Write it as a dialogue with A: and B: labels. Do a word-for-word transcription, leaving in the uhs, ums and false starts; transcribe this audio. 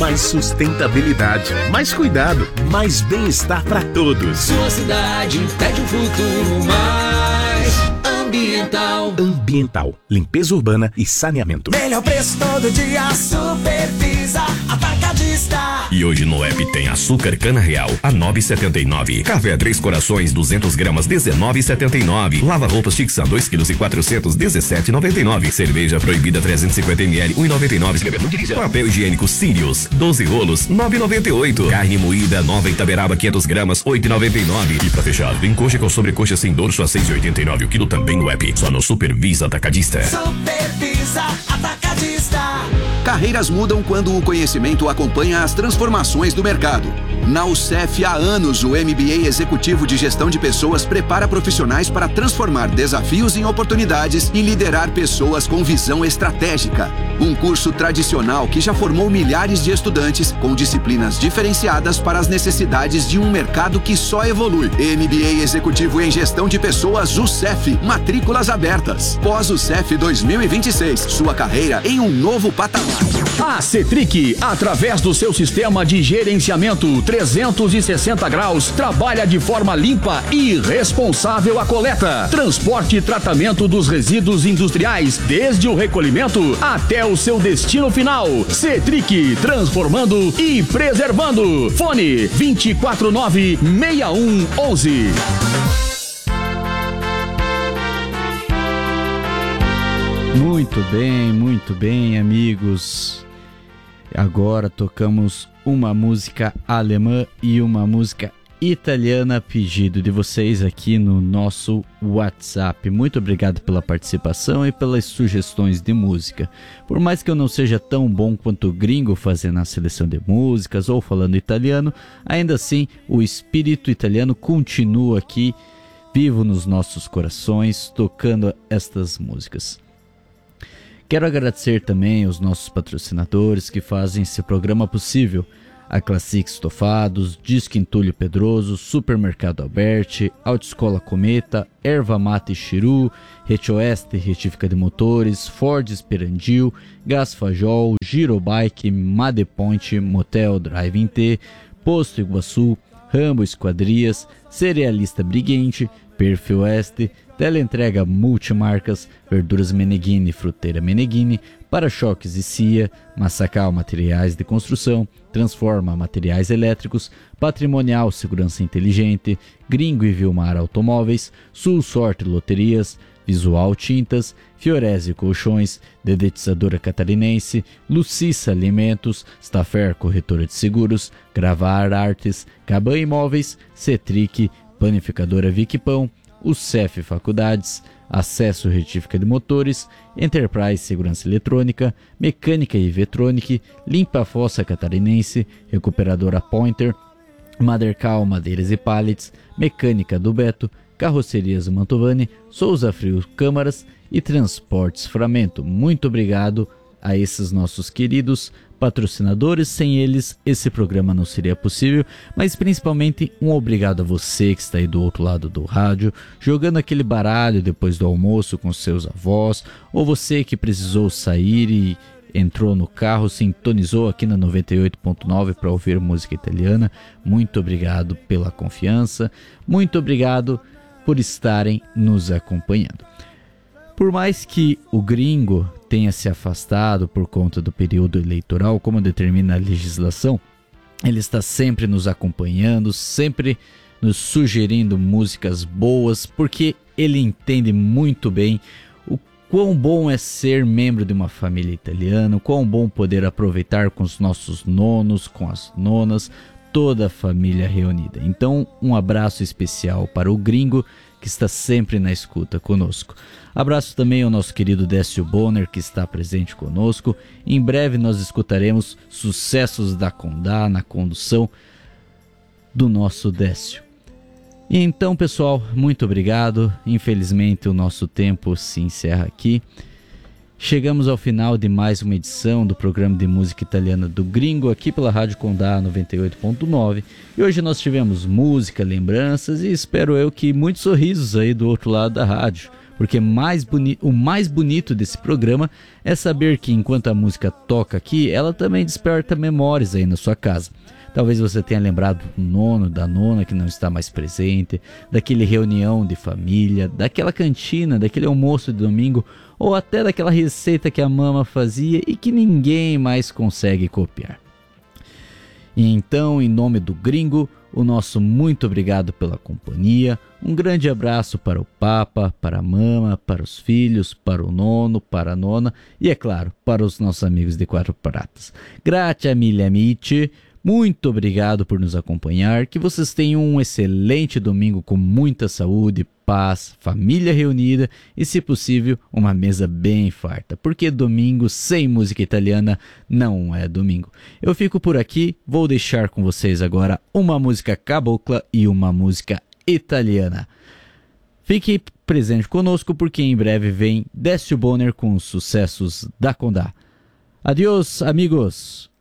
A: mais sustentabilidade, mais cuidado, mais bem-estar para todos.
B: Sua cidade pede um futuro mais ambiental.
A: Ambiental, limpeza urbana e saneamento.
B: Melhor preço todo dia, Supervisa Atacadista.
C: E hoje no app tem açúcar cana real a nove reais e setenta e nove centavos. Café Três Corações duzentas gramas dezenove reais e setenta e nove centavos. Lava roupas Tixan dois quilos e quatrocentos dezessete reais e noventa e nove centavos. Cerveja proibida trezentos e cinquenta mililitros um real e noventa e nove centavos. Papel higiênico Sirius doze rolos nove reais e noventa e oito centavos. Carne moída nova Itaberaba quinhentas gramas oito reais e noventa e nove centavos. E pra fechar, tem coxa com sobrecoxa sem dorso a seis reais e oitenta e nove centavos. O quilo também no app. Só no Supervisa Atacadista.
B: Supervisa Atacadista.
D: Carreiras mudam quando o conhecimento acompanha as transformações do mercado. Na U C E F há anos, o M B A Executivo de Gestão de Pessoas prepara profissionais para transformar desafios em oportunidades e liderar pessoas com visão estratégica. Um curso tradicional que já formou milhares de estudantes com disciplinas diferenciadas para as necessidades de um mercado que só evolui. M B A Executivo em Gestão de Pessoas U C E F. Matrículas abertas. Pós-U C E F dois mil e vinte e seis. Sua carreira em um novo patamar.
E: A Cetric, através do seu sistema de gerenciamento trezentos e sessenta graus, trabalha de forma limpa e responsável a coleta, transporte e tratamento dos resíduos industriais, desde o recolhimento até o seu destino final. Cetric, transformando e preservando. Fone vinte e quatro nove, seis um onze.
F: Muito bem, muito bem, amigos. Agora tocamos uma música alemã e uma música italiana a pedido de vocês aqui no nosso WhatsApp. Muito obrigado pela participação e pelas sugestões de música. Por mais que eu não seja tão bom quanto o gringo fazendo a seleção de músicas ou falando italiano, ainda assim o espírito italiano continua aqui vivo nos nossos corações, tocando estas músicas. Quero agradecer também aos nossos patrocinadores que fazem esse programa possível. A Classic Estofados, Disque Entulho Pedroso, Supermercado Alberti, Autoescola Cometa, Erva Mate Chiru, Rete Oeste Retífica de Motores, Ford Esperandil, Gás Fajol, Girobike, Madepoint, Motel Drive-In T, Posto Iguaçu, Rambo Esquadrias, Cerealista Briguente, Perfil Oeste, Teleentrega Multimarcas, Verduras Meneghini, Fruteira Meneghini, Para-choques e C I A, Massacal Materiais de Construção, Transforma Materiais Elétricos, Patrimonial Segurança Inteligente, Gringo e Vilmar Automóveis, Sul Sorte Loterias, Visual Tintas, Fiorese Colchões, Dedetizadora Catarinense, Lucissa Alimentos, Stafer Corretora de Seguros, Gravar Artes, Caban Imóveis, Cetric, Panificadora Vicpão, U C E F Faculdades, Acesso Retífica de Motores, Enterprise Segurança Eletrônica, Mecânica e Vetronic, Limpa Fossa Catarinense, Recuperadora Pointer, Madercal Madeiras e Pallets, Mecânica do Beto, Carrocerias Mantovani, Souza Frio Câmaras e Transportes Framento. Muito obrigado a esses nossos queridos patrocinadores. Sem eles esse programa não seria possível, mas principalmente um obrigado a você que está aí do outro lado do rádio, jogando aquele baralho depois do almoço com seus avós, ou você que precisou sair e entrou no carro, sintonizou aqui na noventa e oito ponto nove para ouvir música italiana. Muito obrigado pela confiança, muito obrigado por estarem nos acompanhando. Por mais que o gringo tenha se afastado por conta do período eleitoral, como determina a legislação, ele está sempre nos acompanhando, sempre nos sugerindo músicas boas, porque ele entende muito bem o quão bom é ser membro de uma família italiana, o quão bom poder aproveitar com os nossos nonos, com as nonas, toda a família reunida. Então, um abraço especial para o gringo, que está sempre na escuta conosco. Abraço também ao nosso querido Décio Bonner, que está presente conosco. Em breve nós escutaremos sucessos da Condá na condução do nosso Décio. E então, pessoal, muito obrigado. Infelizmente o nosso tempo se encerra aqui. Chegamos ao final de mais uma edição do programa de música italiana do Gringo, aqui pela Rádio Condá noventa e oito ponto nove. E hoje nós tivemos música, lembranças e espero eu que muitos sorrisos aí do outro lado da rádio. Porque mais boni- o mais bonito desse programa é saber que enquanto a música toca aqui, ela também desperta memórias aí na sua casa. Talvez você tenha lembrado do nono, da nona que não está mais presente, daquele reunião de família, daquela cantina, daquele almoço de domingo, ou até daquela receita que a mama fazia e que ninguém mais consegue copiar. E então, em nome do Gringo, o nosso muito obrigado pela companhia, um grande abraço para o Papa, para a Mama, para os filhos, para o nono, para a nona e, é claro, para os nossos amigos de Quatro Pratas. Grazie mille amici, muito obrigado por nos acompanhar, que vocês tenham um excelente domingo com muita saúde, paz, família reunida e, se possível, uma mesa bem farta, porque domingo sem música italiana não é domingo. Eu fico por aqui, vou deixar com vocês agora uma música cabocla e uma música italiana. Fique presente conosco porque em breve vem Décio Bonner com os sucessos da Condá. Adiós, amigos!